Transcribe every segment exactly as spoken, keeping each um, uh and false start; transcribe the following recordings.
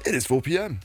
It is four p.m.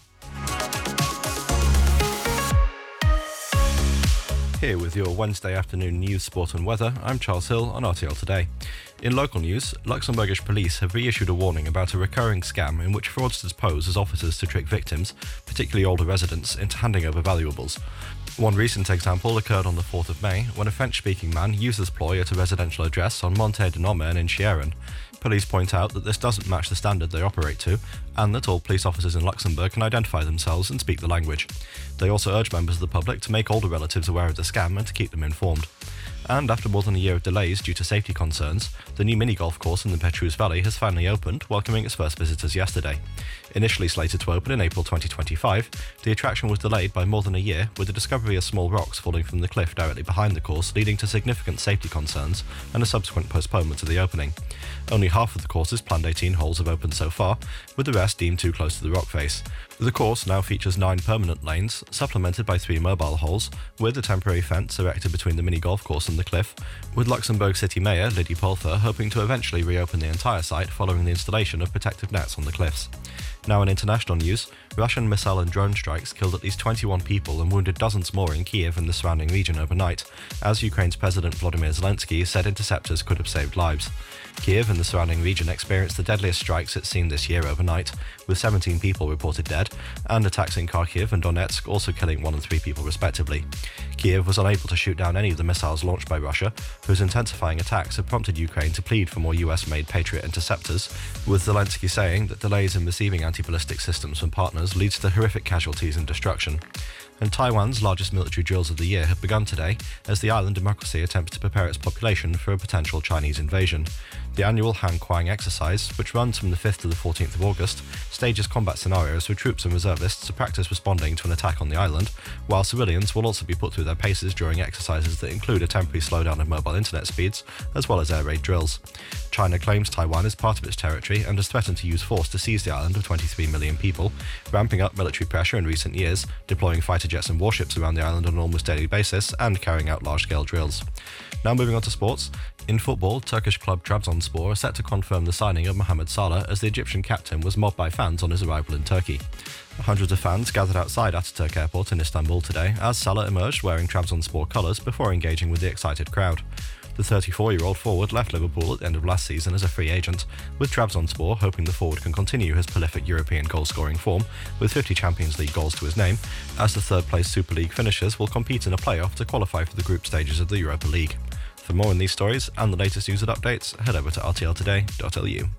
Here with your Wednesday afternoon news, sport and weather, I'm Charles Hill on R T L Today. In local news, Luxembourgish police have reissued a warning about a recurring scam in which fraudsters pose as officers to trick victims, particularly older residents, into handing over valuables. One recent example occurred on the fourth of May, when a French-speaking man used this ploy at a residential address on Monte de Nomen in Chieren. Police point out that this doesn't match the standard they operate to, and that all police officers in Luxembourg can identify themselves and speak the language. They also urge members of the public to make older relatives aware of the scam and to keep them informed. And after more than a year of delays due to safety concerns, the new mini-golf course in the Petrus Valley has finally opened, welcoming its first visitors yesterday. Initially slated to open in April twenty twenty-five, the attraction was delayed by more than a year, with the discovery of small rocks falling from the cliff directly behind the course leading to significant safety concerns and a subsequent postponement to the opening. Only half of the course's planned eighteen holes have opened so far, with the rest deemed too close to the rock face. The course now features nine permanent lanes, supplemented by three mobile holes, with a temporary fence erected between the mini-golf course and the cliff, with Luxembourg City Mayor Lydie Polfer hoping to eventually reopen the entire site following the installation of protective nets on the cliffs. Now in international news, Russian missile and drone strikes killed at least twenty-one people and wounded dozens more in Kiev and the surrounding region overnight, as Ukraine's President Volodymyr Zelensky said interceptors could have saved lives. Kiev and the surrounding region experienced the deadliest strikes it's seen this year overnight, with seventeen people reported dead, and attacks in Kharkiv and Donetsk also killing one and three people respectively. Kiev was unable to shoot down any of the missiles launched by Russia, whose intensifying attacks have prompted Ukraine to plead for more U S-made Patriot interceptors, with Zelensky saying that delays in receiving anti-ballistic systems from partners leads to horrific casualties and destruction. And Taiwan's largest military drills of the year have begun today, as the island democracy attempts to prepare its population for a potential Chinese invasion. The annual Han Kuang exercise, which runs from the fifth to the fourteenth of August, stages combat scenarios for troops and reservists to practice responding to an attack on the island, while civilians will also be put through their paces during exercises that include a temporary slowdown of mobile internet speeds, as well as air raid drills. China claims Taiwan is part of its territory and has threatened to use force to seize the island of twenty-three million people, ramping up military pressure in recent years, deploying fighter jets and warships around the island on an almost daily basis, and carrying out large-scale drills. Now moving on to sports. In football, Turkish club Trabzonspor are set to confirm the signing of Mohamed Salah as the Egyptian captain was mobbed by fans on his arrival in Turkey. Hundreds of fans gathered outside Ataturk Airport in Istanbul today as Salah emerged wearing Trabzonspor colours before engaging with the excited crowd. The thirty-four-year-old forward left Liverpool at the end of last season as a free agent, with Trabzonspor hoping the forward can continue his prolific European goal-scoring form, with fifty Champions League goals to his name, as the third-place Super League finishers will compete in a playoff to qualify for the group stages of the Europa League. For more on these stories and the latest news and updates, head over to r t l today dot l u.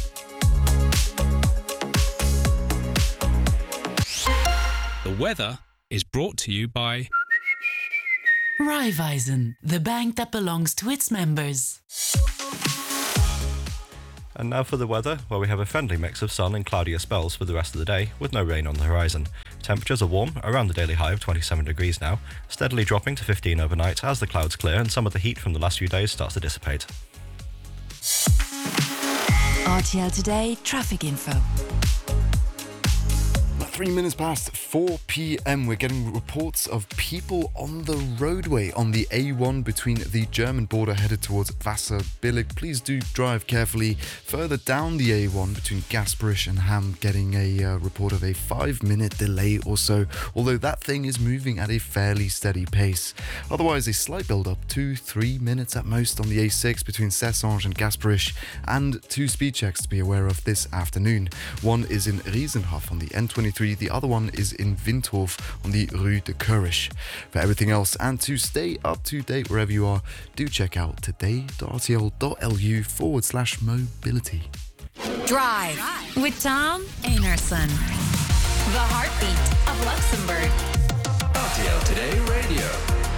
The weather is brought to you by Raiffeisen, the bank that belongs to its members. And now for the weather, where we have a friendly mix of sun and cloudier spells for the rest of the day, with no rain on the horizon. Temperatures are warm, around the daily high of twenty-seven degrees now, steadily dropping to fifteen overnight as the clouds clear and some of the heat from the last few days starts to dissipate. R T L Today traffic info. Three minutes past four p.m. We're getting reports of people on the roadway on the A one between the German border headed towards Wasserbillig. Please do drive carefully. Further down the A one between Gasperich and Ham, getting a uh, report of a five-minute delay or so, although that thing is moving at a fairly steady pace. Otherwise, a slight build-up, two, three minutes at most on the A six between Sessange and Gasperich, and two speed checks to be aware of this afternoon. One is in Riesenhof on the N twenty-three. The other one is in Windhof on the Rue de Courage. For everything else and to stay up to date wherever you are, do check out today.rtl.lu forward slash mobility. Drive with Tom Einarson. The heartbeat of Luxembourg. R T L Today Radio.